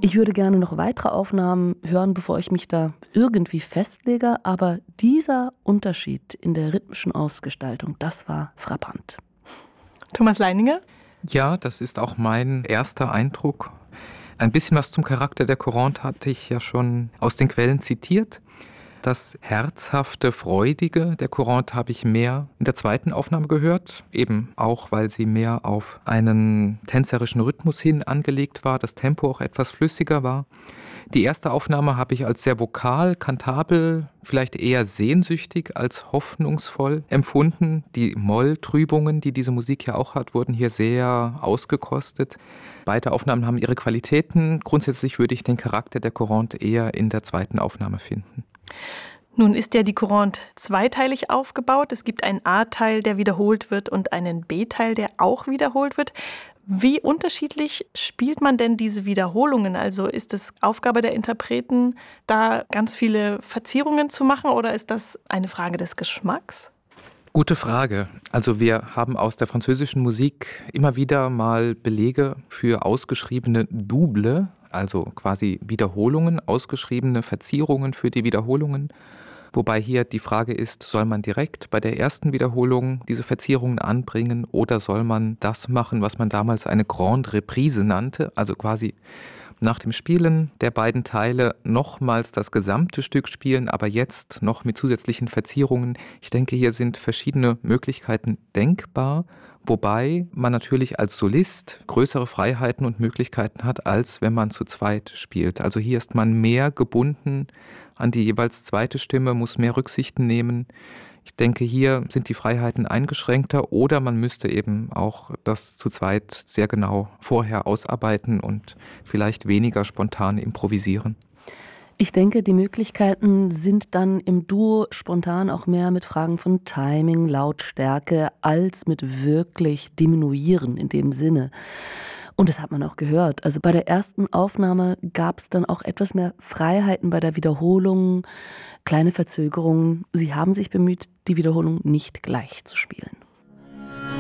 Ich würde gerne noch weitere Aufnahmen hören, bevor ich mich da irgendwie festlege, aber dieser Unterschied in der rhythmischen Ausgestaltung, das war frappant. Thomas Leininger? Ja, das ist auch mein erster Eindruck. Ein bisschen was zum Charakter der Courante hatte ich ja schon aus den Quellen zitiert. Das herzhafte, freudige der Courante habe ich mehr in der zweiten Aufnahme gehört, eben auch, weil sie mehr auf einen tänzerischen Rhythmus hin angelegt war, das Tempo auch etwas flüssiger war. Die erste Aufnahme habe ich als sehr vokal, kantabel, vielleicht eher sehnsüchtig als hoffnungsvoll empfunden. Die Molltrübungen, die diese Musik ja auch hat, wurden hier sehr ausgekostet. Beide Aufnahmen haben ihre Qualitäten. Grundsätzlich würde ich den Charakter der Courante eher in der zweiten Aufnahme finden. Nun ist ja die Courante zweiteilig aufgebaut. Es gibt einen A-Teil, der wiederholt wird, und einen B-Teil, der auch wiederholt wird. Wie unterschiedlich spielt man denn diese Wiederholungen? Also ist es Aufgabe der Interpreten, da ganz viele Verzierungen zu machen, oder ist das eine Frage des Geschmacks? Gute Frage. Also wir haben aus der französischen Musik immer wieder mal Belege für ausgeschriebene Double, also quasi Wiederholungen, ausgeschriebene Verzierungen für die Wiederholungen. Wobei hier die Frage ist, soll man direkt bei der ersten Wiederholung diese Verzierungen anbringen oder soll man das machen, was man damals eine Grande Reprise nannte, also quasi nach dem Spielen der beiden Teile nochmals das gesamte Stück spielen, aber jetzt noch mit zusätzlichen Verzierungen. Ich denke, hier sind verschiedene Möglichkeiten denkbar, wobei man natürlich als Solist größere Freiheiten und Möglichkeiten hat, als wenn man zu zweit spielt. Also hier ist man mehr gebunden an die jeweils zweite Stimme, muss mehr Rücksichten nehmen. Ich denke, hier sind die Freiheiten eingeschränkter oder man müsste eben auch das zu zweit sehr genau vorher ausarbeiten und vielleicht weniger spontan improvisieren. Ich denke, die Möglichkeiten sind dann im Duo spontan auch mehr mit Fragen von Timing, Lautstärke, als mit wirklich Diminuieren in dem Sinne. Und das hat man auch gehört. Also bei der ersten Aufnahme gab es dann auch etwas mehr Freiheiten bei der Wiederholung, kleine Verzögerungen. Sie haben sich bemüht, die Wiederholung nicht gleich zu spielen.